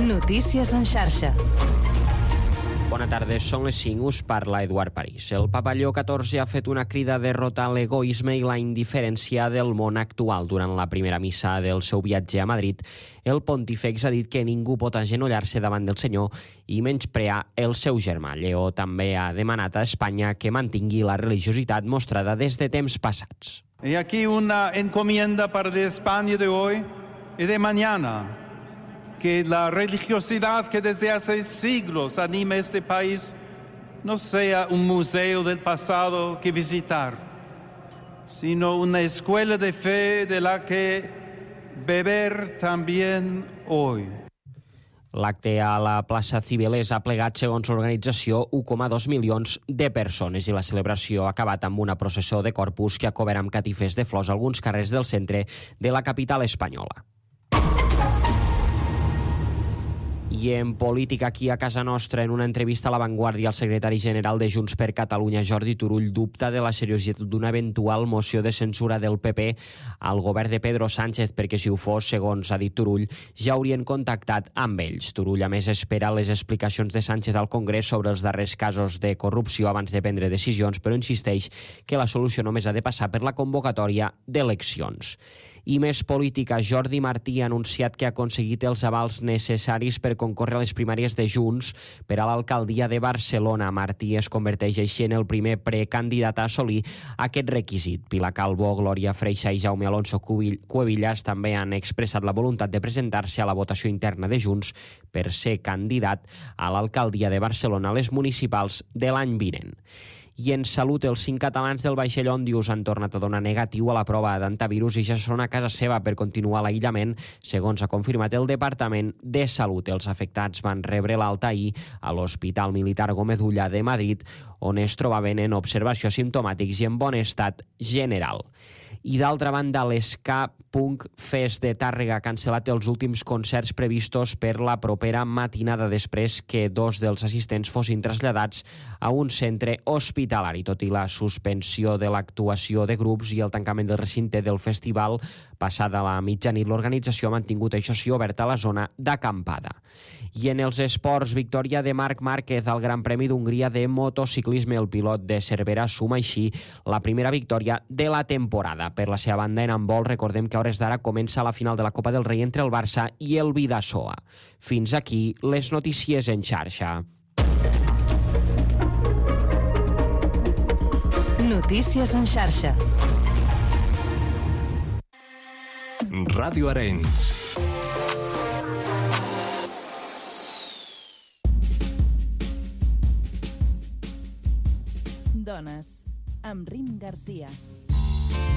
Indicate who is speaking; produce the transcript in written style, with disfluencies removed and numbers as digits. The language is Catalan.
Speaker 1: Notícies en xarxa.
Speaker 2: Bona tarda, són les 5, us parla Eduard París. El Papa Lleó XIV ha fet una crida a derrotar l'egoisme i la indiferència del món actual. Durant la primera missa del seu viatge a Madrid, el pontífex ha dit que ningú pot agenollar-se davant del Senyor i menysprear el seu germà. Lleó també ha demanat a Espanya que mantingui la religiositat mostrada des de temps passats.
Speaker 3: Y aquí una encomienda para de España de hoy y de mañana. Que la religiosidad que desde hace siglos anima este país no sea un museo del pasado que visitar, sino una escuela de fe de la que beber también hoy.
Speaker 2: L'acte a la plaça Cibeles ha plegat, segons l'organització, 1,2 milions de persones i la celebració ha acabat amb una processó de Corpus que ha cobert amb catifes de flors alguns carrers del centre de la capital espanyola. I en política, aquí a casa nostra, en una entrevista a La Vanguardia, el secretari general de Junts per Catalunya, Jordi Turull, dubta de la seriositat d'una eventual moció de censura del PP al govern de Pedro Sánchez, perquè si ho fos, segons ha dit Turull, ja haurien contactat amb ells. Turull, a més, espera les explicacions de Sánchez al Congrés sobre els darrers casos de corrupció abans de prendre decisions, però insisteix que la solució només ha de passar per la convocatòria d'eleccions. I més política, Jordi Martí ha anunciat que ha aconseguit els avals necessaris per concórrer a les primàries de Junts per a l'alcaldia de Barcelona. Martí es converteix així en el primer precandidat a assolir aquest requisit. Pilar Calvo, Glòria Freixa i Jaume Alonso Cuevillas també han expressat la voluntat de presentar-se a la votació interna de Junts per ser candidat a l'alcaldia de Barcelona a les municipals de l'any vinent. I en salut, els 5 catalans del vaixell Òndius han tornat a donar negatiu a la prova d'antivirus i ja són a casa seva per continuar l'aïllament, segons ha confirmat el Departament de Salut. Els afectats van rebre l'alta ahir a l'Hospital Militar Gómez Ulla de Madrid, on es trobaven en observació simptomàtics i en bon estat general. I d'altra banda, l'Ska Punk Fest de Tàrrega ha cancel·lat els últims concerts previstos per la propera matinada després que 2 dels assistents fossin traslladats a un centre hospitalari. Tot i la suspensió de l'actuació de grups i el tancament del recinte del festival, passada la mitjanit, l'organització ha mantingut, això sí, oberta la zona d'acampada. I en els esports, victòria de Marc Márquez al Gran Premi d'Hongria de motociclisme. El pilot de Cervera suma així la primera victòria de la temporada. Per la seva banda, en handbol, recordem que a hores d'ara comença la final de la Copa del Rei entre el Barça i el Bidasoa. Fins aquí les notícies en xarxa.
Speaker 1: Notícies en xarxa.
Speaker 4: Ràdio Arenys.
Speaker 5: Dones, amb Rim Garcia.